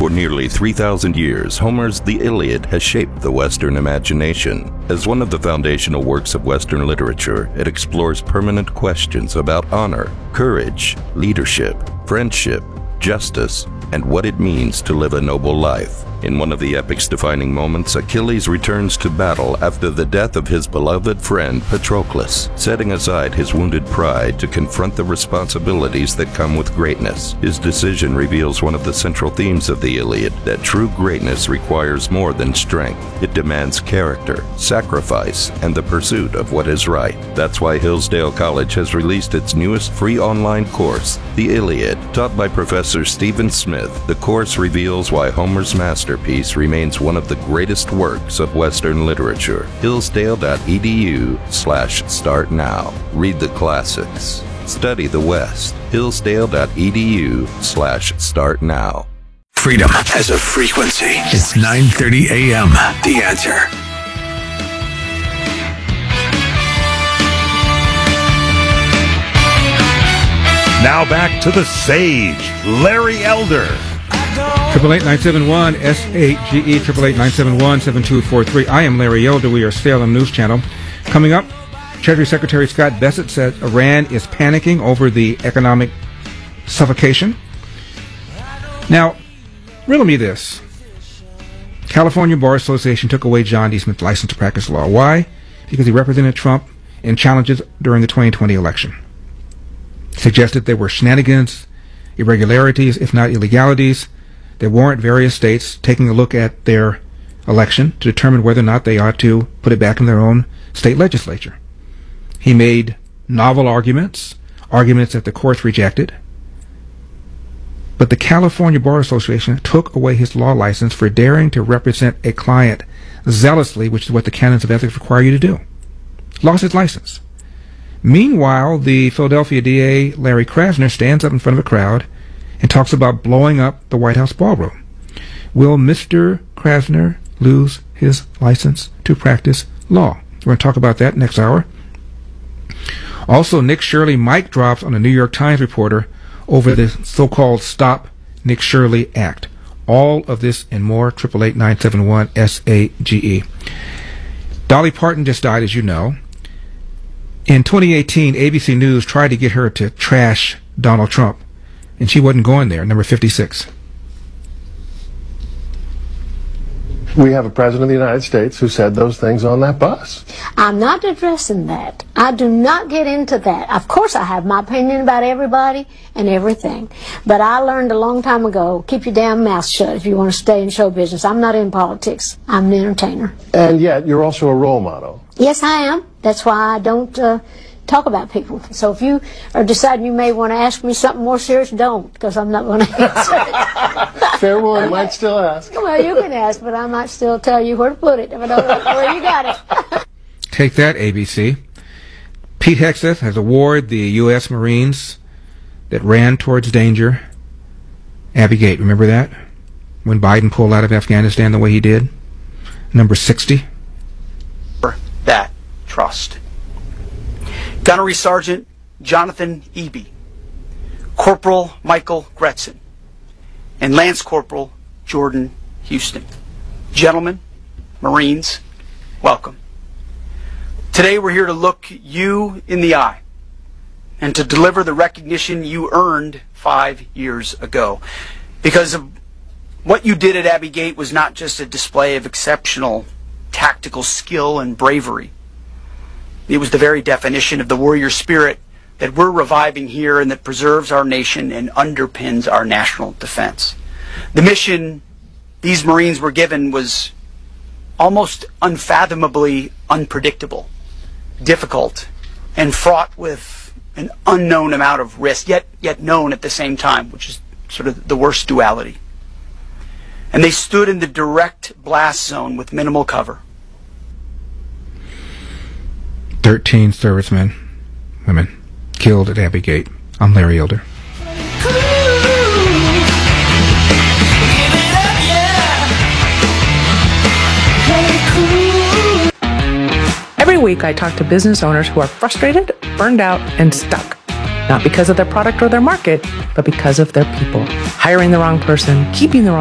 For nearly 3,000 years, Homer's The Iliad has shaped the Western imagination. As one of the foundational works of Western literature, it explores permanent questions about honor, courage, leadership, friendship, justice, and what it means to live a noble life. In one of the epic's defining moments, Achilles returns to battle after the death of his beloved friend Patroclus, setting aside his wounded pride to confront the responsibilities that come with greatness. His decision reveals one of the central themes of the Iliad, that true greatness requires more than strength. It demands character, sacrifice, and the pursuit of what is right. That's why Hillsdale College has released its newest free online course, The Iliad. Taught by Professor Stephen Smith, the course reveals why Homer's masterpiece remains one of the greatest works of Western literature. Hillsdale.edu/start now. Read the classics. Study the West. Hillsdale.edu/start now. Freedom has a frequency. It's 9:30 a.m. The Answer. Now back to the sage, Larry Elder. 888-971-SAGE, 888-971-7243. I am Larry Elder. We are Salem News Channel. Coming up, Treasury Secretary Scott Bessent said Iran is panicking over the economic suffocation. Now, riddle me this. California Bar Association took away John D. Smith's license to practice law. Why? Because he represented Trump in challenges during the 2020 election. Suggested there were shenanigans, irregularities, if not illegalities, that warrant various states taking a look at their election to determine whether or not they ought to put it back in their own state legislature. He made novel arguments that the courts rejected, but the California Bar Association took away his law license for daring to represent a client zealously, which is what the canons of ethics require you to do. Lost his license. Meanwhile, the Philadelphia DA, Larry Krasner, stands up in front of a crowd and talks about blowing up the White House ballroom. Will Mr. Krasner lose his license to practice law? We're going to talk about that next hour. Also, Nick Shirley mic drops on a New York Times reporter over the so-called Stop Nick Shirley Act. All of this and more, 888-971-SAGE. Dolly Parton just died, as you know. In 2018, ABC News tried to get her to trash Donald Trump, and she wasn't going there, number 56. We have a president of the United States who said those things on that bus. I'm not addressing that. I do not get into that. Of course I have my opinion about everybody and everything. But I learned a long time ago, keep your damn mouth shut if you want to stay in show business. I'm not in politics. I'm an entertainer. And yet you're also a role model. Yes, I am. That's why I don't talk about people. So if you are deciding you may want to ask me something more serious, don't, because I'm not going to answer it. Fair warning, I might still ask. Well, you can ask, but I might still tell you where to put it if I don't know where you got it. Take that, ABC. Pete Hegseth has awarded the U.S. Marines that ran towards danger Abbey Gate. Remember that? When Biden pulled out of Afghanistan the way he did? Number 60. That trust. Gunnery Sergeant Jonathan Eby, Corporal Michael Gretzen, and Lance Corporal Jordan Houston. Gentlemen, Marines, welcome. Today we're here to look you in the eye and to deliver the recognition you earned 5 years ago. Because of what you did at Abbey Gate was not just a display of exceptional tactical skill and bravery. It was the very definition of the warrior spirit that we're reviving here and that preserves our nation and underpins our national defense. The mission these Marines were given was almost unfathomably unpredictable, difficult, and fraught with an unknown amount of risk, yet known at the same time, which is sort of the worst duality. And they stood in the direct blast zone with minimal cover. 13 servicemen, women, killed at Abbey Gate. I'm Larry Elder. Every week I talk to business owners who are frustrated, burned out, and stuck. Not because of their product or their market, but because of their people. Hiring the wrong person, keeping the wrong